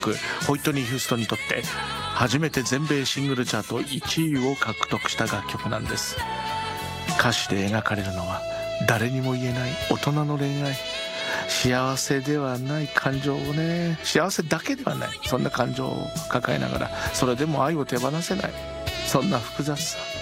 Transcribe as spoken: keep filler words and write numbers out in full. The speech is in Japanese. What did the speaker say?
クホイットニー・ヒューストンにとって初めて全米シングルチャートいちいを獲得した楽曲なんです。歌詞で描かれるのは誰にも言えない大人の恋愛、幸せではない感情をね、幸せだけではない、そんな感情を抱えながらそれでも愛を手放せない、そんな複雑さ。